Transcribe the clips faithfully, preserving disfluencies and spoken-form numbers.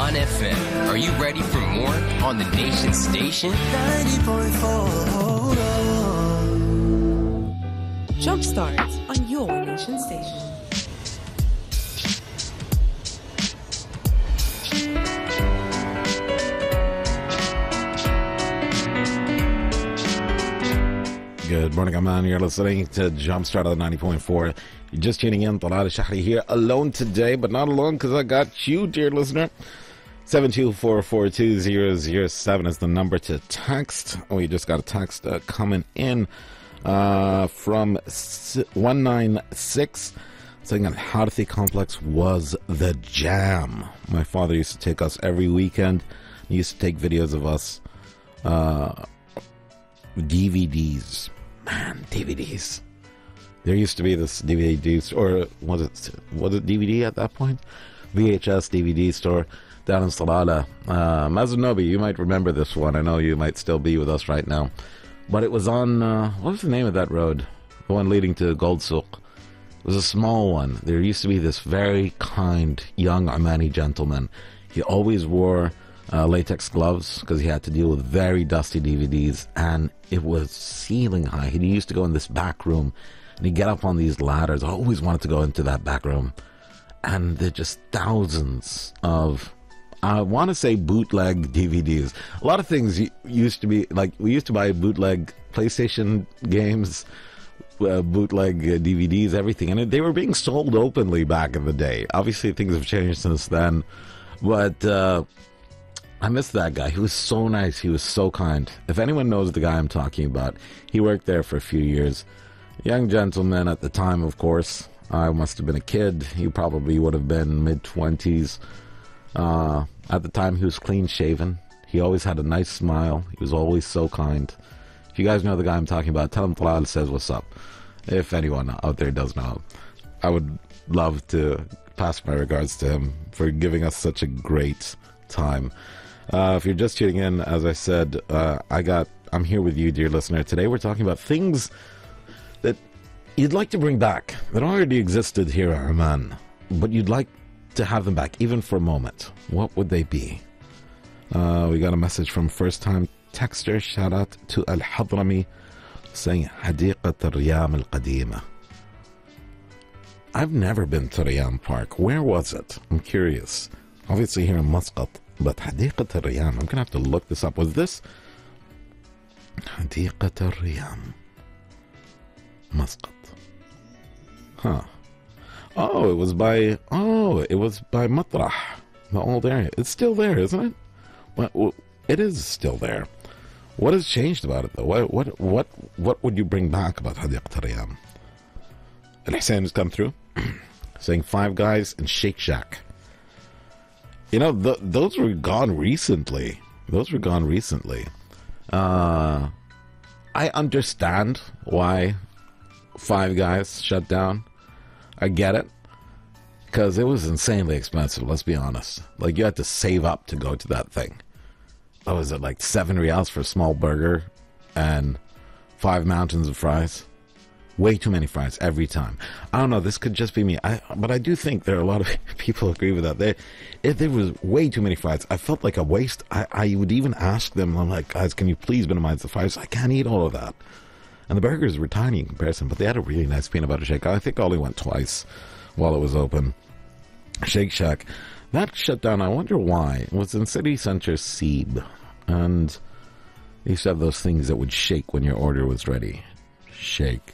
Aman F M. Are you ready for more on the Nation Station? ninety point four. Jumpstart on your Nation Station. Good morning, Aman. You're listening to Jumpstart on ninety point four. You're just tuning in. Talal Shahri here, alone today, but not alone because I got you, dear listener. seven two four four two zero zero seven is the number to text. Oh, you just got a text uh, coming in uh, from one nine six saying that Harthi Complex was the jam. My father used to take us every weekend. He used to take videos of us. Uh, D V Ds. Man, D V Ds. There used to be this D V D store, or was it, was it D V D at that point? V H S D V D store down in Salalah. Uh, Mazanobi, you might remember this one. I know you might still be with us right now. But it was on, uh, what was the name of that road? The one leading to Gold Souk. It was a small one. There used to be this very kind young Omani gentleman. He always wore Uh, latex gloves because he had to deal with very dusty D V Ds, and it was ceiling high. He used to go in this back room and he'd get up on these ladders. I always wanted to go into that back room, and there are just thousands of, I want to say, bootleg D V Ds. A lot of things used to be like, we used to buy bootleg PlayStation games, uh, bootleg uh, D V Ds, everything, and they were being sold openly back in the day. Obviously things have changed since then, but uh I miss that guy. He was so nice. He was so kind. If anyone knows the guy I'm talking about, he worked there for a few years. Young gentleman at the time, of course. I must have been a kid. He probably would have been mid-twenties. Uh, at the time, he was clean-shaven. He always had a nice smile. He was always so kind. If you guys know the guy I'm talking about, tell him Talal says what's up. If anyone out there does know. I would love to pass my regards to him for giving us such a great time. Uh, if you're just tuning in, as I said, uh, I got, I'm here with you, dear listener. Today we're talking about things that you'd like to bring back, that already existed here in Oman, but you'd like to have them back, even for a moment. What would they be? Uh, we got a message from first-time texter. Shout out to Al-Hadrami saying, Hadiqat al-Riyam al-Qadima. I've never been to Riyam Park. Where was it? I'm curious. Obviously here in Muscat. But Hadiqat al-Riyam, I'm going to have to look this up. Was this Hadiqat al-Riyam Muscat? Huh. Oh, it was by, oh, it was by Matrah, the old area. It's still there, isn't it? Well, it is still there. What has changed about it, though? What what what, what would you bring back about Hadiqat al-Riyam? Al-Hussein has come through, saying Five Guys and Shake Shack. You know, th- those were gone recently. Those were gone recently. Uh, I understand why Five Guys shut down. I get it. Because it was insanely expensive, let's be honest. Like, you had to save up to go to that thing. What was it, like seven reals for a small burger and five mountains of fries? Way too many fries every time. I don't know, this could just be me. I, but I do think there are a lot of people who agree with that. They, if there was way too many fries, I felt like a waste. I, I would even ask them, I'm like, guys, can you please minimize the fries? I can't eat all of that. And the burgers were tiny in comparison, but they had a really nice peanut butter shake. I think I only went twice while it was open. Shake Shack. That shut down, I wonder why. It was in city center Seeb. And they used to have those things that would shake when your order was ready. Shake.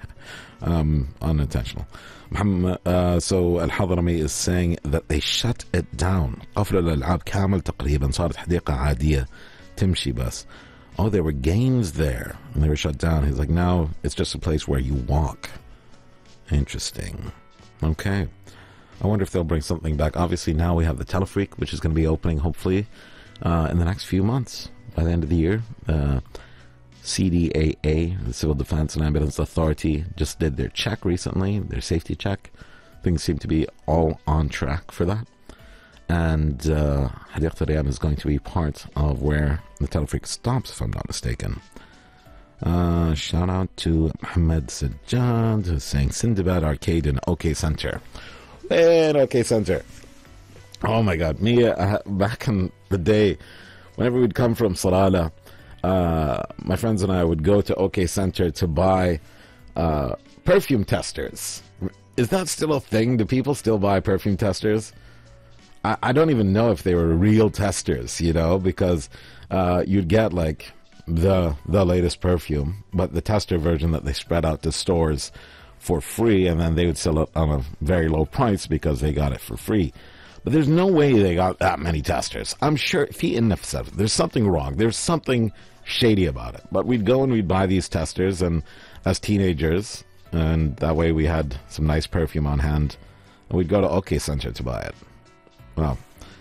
um, unintentional. Uh, so Al-Hadrami is saying that they shut it down. قفل الألعاب كامل تقريبا صارت حديقة عادية تمشي بس. Oh, there were games there and they were shut down. He's like, now it's just a place where you walk. Interesting. Okay. I wonder if they'll bring something back. Obviously now we have the Telefreak, which is going to be opening hopefully uh, in the next few months by the end of the year. Uh, C D A A, the Civil Defense and Ambulance Authority, just did their check recently, their safety check. Things seem to be all on track for that. And uh, Hadiqat al-Riyam is going to be part of where the Telefreak stops, if I'm not mistaken. Uh, shout out to Mohammed Sajjad, who's saying Sindbad Arcade and OK Center. And OK Center. Oh my God, me uh, back in the day, whenever we'd come from Salalah, uh, my friends and I would go to OK Center to buy uh, perfume testers. Is that still a thing? Do people still buy perfume testers? I, I don't even know if they were real testers, you know, because uh, you'd get like the the latest perfume, but the tester version that they spread out to stores for free, and then they would sell it on a very low price because they got it for free. But there's no way they got that many testers. I'm sure there's something wrong. There's something shady about it. But we'd go and we'd buy these testers, and as teenagers, and that way we had some nice perfume on hand, and we'd go to OK Center to buy it. Well,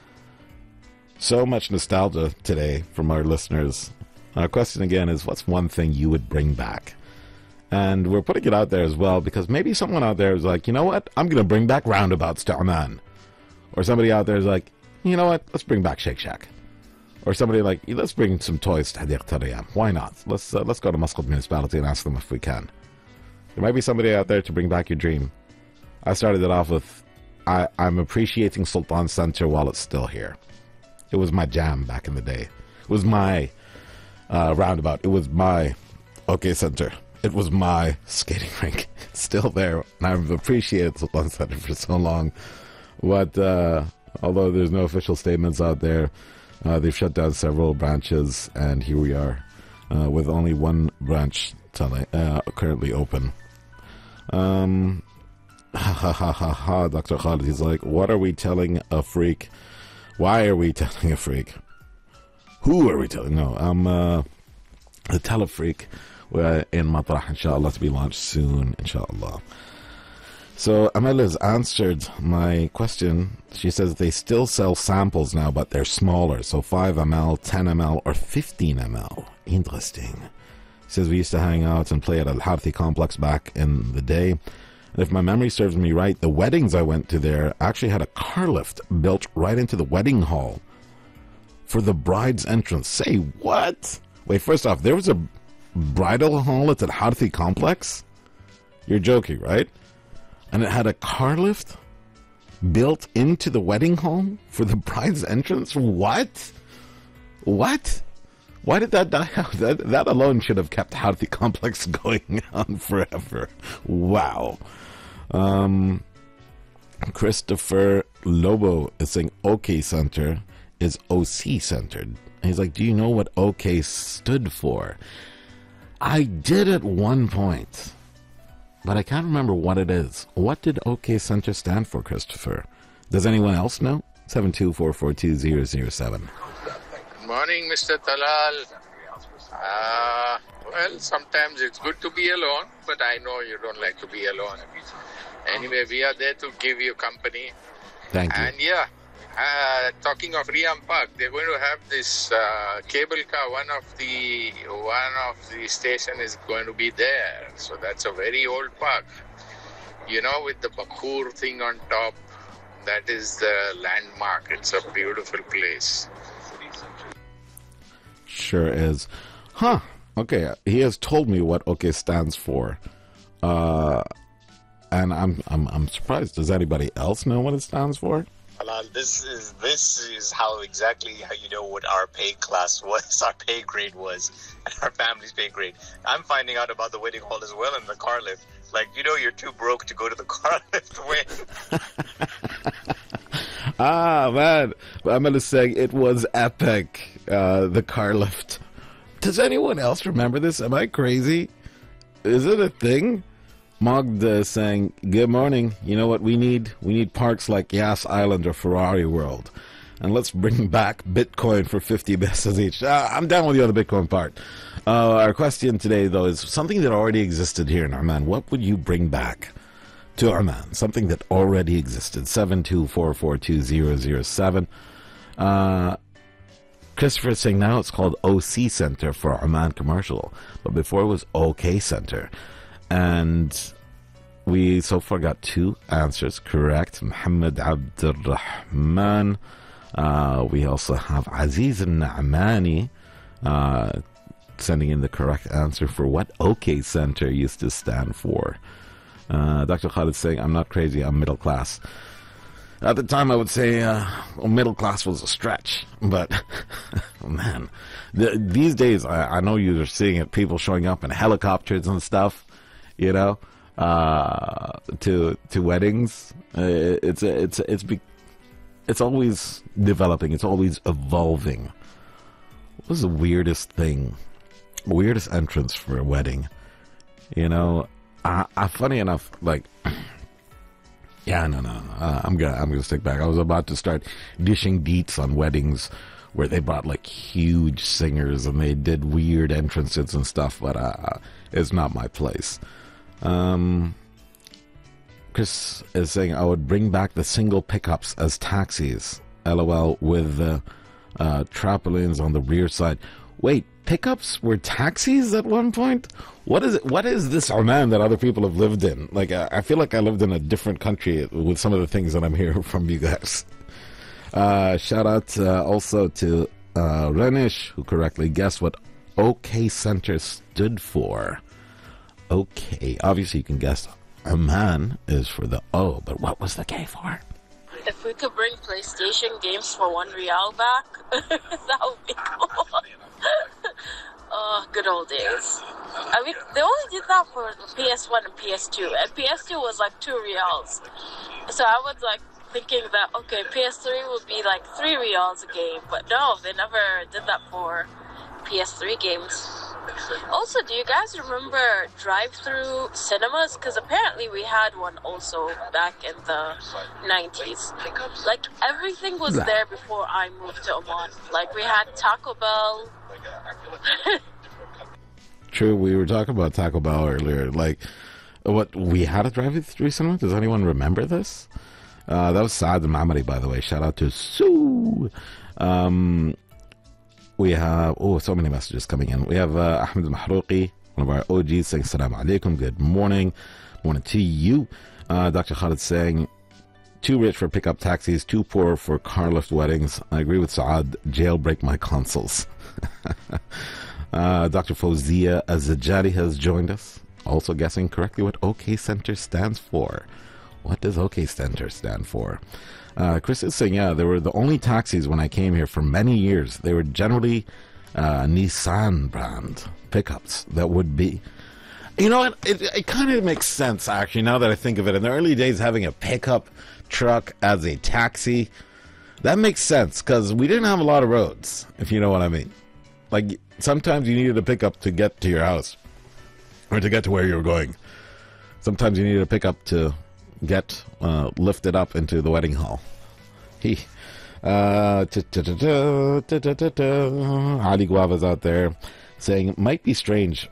so much nostalgia today from our listeners. Our question again is, what's one thing you would bring back? And we're putting it out there as well, because maybe someone out there is like, you know what, I'm going to bring back roundabouts to Oman. Or somebody out there is like, you know what, let's bring back Shake Shack. Or somebody like, let's bring some toys to Hadiq Tariyam. Why not? Let's uh, let's go to Muscat Municipality and ask them if we can. There might be somebody out there to bring back your dream. I started it off with, I, I'm appreciating Sultan Center while it's still here. It was my jam back in the day. It was my uh, roundabout. It was my OK Center. It was my skating rink. It's still there. And I've appreciated Sultan Center for so long. But uh, although there's no official statements out there, uh, they've shut down several branches, and here we are uh, with only one branch tele- uh, currently open. Um, ha ha ha ha ha, Doctor Khalid, he's like, what are we telling a freak? Why are we telling a freak? Who are we telling? No, I'm uh, the Telefreak uh, in Matrah, inshallah, to be launched soon, inshallah. So Amel has answered my question. She says they still sell samples now, but they're smaller. So five milliliters, ten milliliters, or fifteen milliliters. Interesting. She says we used to hang out and play at Al Harthi complex back in the day. And if my memory serves me right, the weddings I went to there actually had a car lift built right into the wedding hall for the bride's entrance. Say what? Wait, first off, there was a bridal hall at the Harthi complex? You're joking, right? And it had a car lift built into the wedding hall for the bride's entrance? What? What? Why did that die out? That, that alone should have kept Harthi complex going on forever. Wow. Um, Christopher Lobo is saying OK Center is O C centered. He's like, do you know what OK stood for? I did at one point, but I can't remember what it is. What did OK Center stand for, Christopher? Does anyone else know? seven two four four two zero zero seven. Good morning, Mister Talal. Uh, well, sometimes it's good to be alone, but I know you don't like to be alone. Anyway, we are there to give you company. Thank you. And yeah, uh, talking of Riyam Park, they're going to have this uh, cable car. One of the one of the station is going to be there. So that's a very old park. You know, with the Bakur thing on top, that is the landmark. It's a beautiful place. Sure is. Huh. Okay. He has told me what OK stands for. Uh, and I'm I'm I'm surprised. Does anybody else know what it stands for? Halal, this is this is how exactly how you know what our pay class was, our pay grade was, and our family's pay grade. I'm finding out about the wedding hall as well and the car lift. Like, you know, you're too broke to go to the car lift win. Ah, man. I'm going to say it was epic, uh, the car lift. Does anyone else remember this? Am I crazy? Is it a thing? Magda is saying, good morning. You know what we need? We need parks like Yas Island or Ferrari World. And let's bring back Bitcoin for fifty pesos each. Ah, I'm down with you on the Bitcoin part. Uh, our question today, though, is something that already existed here in Oman. What would you bring back to Oman? Something that already existed. seven two four four two zero zero seven. Uh, Christopher is saying now it's called O C Center for Oman Commercial. But before it was OK Center. And we so far got two answers correct. Muhammad Abdurrahman. Uh, we also have Aziz al-Na'mani uh, sending in the correct answer for what OK Center used to stand for. Uh, Doctor Khalid saying, I'm not crazy, I'm middle class. At the time, I would say, uh, middle class was a stretch, but man, the, these days I, I know you're seeing it. People showing up in helicopters and stuff, you know, uh, to to weddings. Uh, it's it's it's be, it's always developing. It's always evolving. What was the weirdest thing? Weirdest entrance for a wedding? You know, I, I funny enough, like. Yeah, no, no, no. Uh, I'm gonna, I'm gonna stick back. I was about to start dishing deets on weddings where they brought like huge singers and they did weird entrances and stuff, but uh, it's not my place. Um, Chris is saying I would bring back the single pickups as taxis. LOL with the uh, trampolines on the rear side. Wait, pickups were taxis at one point? What is it? What is this Oman that other people have lived in? Like, uh, I feel like I lived in a different country with some of the things that I'm hearing from you guys. Uh, shout out uh, also to uh, Renish, who correctly guessed what OK Center stood for. OK. Obviously, you can guess Oman is for the O, but what was the K for? If we could bring PlayStation games for one real back, that would be cool. Oh, good old days. I mean, they only did that for the P S one and P S two, and P S two was like two reals. So I was like thinking that, okay, P S three would be like three reals a game, but no, they never did that for P S three games. Also, do you guys remember drive-through cinemas? Because apparently we had one also back in the nineties. Like, everything was there before I moved to Oman. Like, we had Taco Bell. True, we were talking about Taco Bell earlier. Like, what, we had a drive-through cinema? Does anyone remember this? Uh, that was Saad Mamadi, by the way. Shout out to Sue. Um... We have, oh, so many messages coming in. We have uh, Ahmed Mahrouqi, one of our O Gs, saying Assalamu alaikum, good morning. Morning to you. Uh, Doctor Khalid saying, too rich for pickup taxis, too poor for car lift weddings. I agree with Saad, jailbreak my consoles. uh, Doctor Fawzia Azajari has joined us, also guessing correctly what OK Center stands for. What does OK Center stand for? Uh, Chris is saying, yeah, they were the only taxis when I came here for many years. They were generally uh, Nissan brand pickups that would be... You know what? It, it kind of makes sense, actually, now that I think of it. In the early days, having a pickup truck as a taxi, that makes sense, because we didn't have a lot of roads, if you know what I mean. Like, sometimes you needed a pickup to get to your house, or to get to where you were going. Sometimes you needed a pickup to... get uh, lifted up into the wedding hall. He, uh, Ali Guava's out there saying, might be strange